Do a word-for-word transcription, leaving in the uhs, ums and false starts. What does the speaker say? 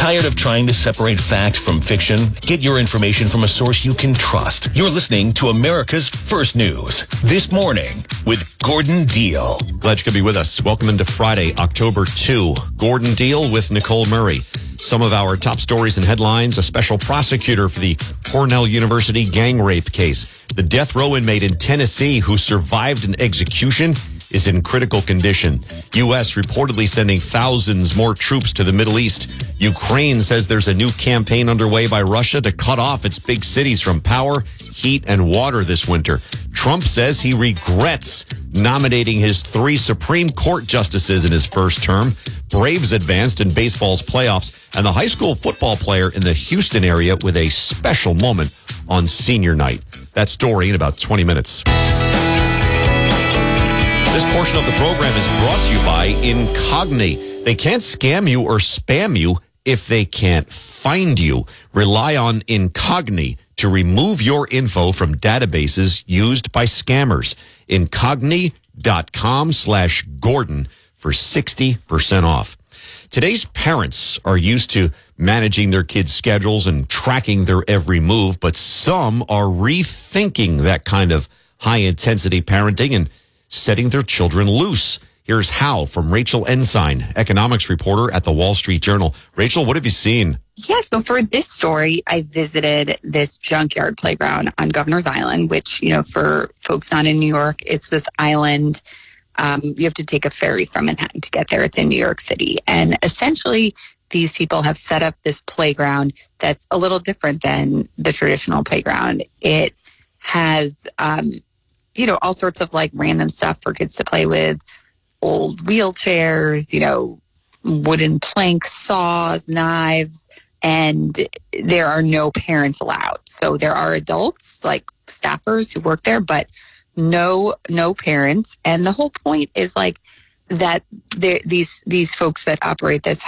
Tired of trying to separate fact from fiction? Get your information from a source you can trust. You're listening to America's First News. This Morning with Gordon Deal. Glad you could be with us. Welcome into Friday, October second. Gordon Deal with Nicole Murray. Some of our top stories and headlines. A special prosecutor for the Cornell University gang rape case. The death row inmate in Tennessee who survived an execution is in critical condition. U S reportedly sending thousands more troops to the Middle East. Ukraine says there's a new campaign underway by Russia to cut off its big cities from power, heat, and water this winter. Trump says he regrets nominating his three Supreme Court justices in his first term. Braves advanced in baseball's playoffs, and the high school football player in the Houston area with a special moment on senior night. That story in about twenty minutes. This portion of the program is brought to you by Incogni. They can't scam you or spam you if they can't find you. Rely on Incogni to remove your info from databases used by scammers. Incogni.com slash Gordon for sixty percent off. Today's parents are used to managing their kids' schedules and tracking their every move, but some are rethinking that kind of high-intensity parenting and setting their children loose. Here's how from Rachel Ensign, economics reporter at the Wall Street Journal. Rachel, what have you seen? Yeah, so for this story, I visited this junkyard playground on Governor's Island, which, you know, for folks not in New York, it's this island. Um, you have to take a ferry from Manhattan to get there. It's in New York City. And essentially, these people have set up this playground that's a little different than the traditional playground. It has um, you know, all sorts of like random stuff for kids to play with, old wheelchairs, you know, wooden planks, saws, knives, and there are no parents allowed. So there are adults, like staffers who work there, but no, no parents. And the whole point is like that these, these folks that operate this